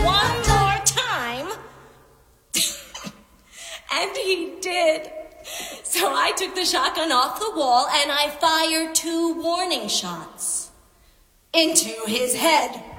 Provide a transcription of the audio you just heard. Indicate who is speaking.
Speaker 1: one more time. And he did. So I took the shotgun off the wall and I fired 2 warning shots into his head.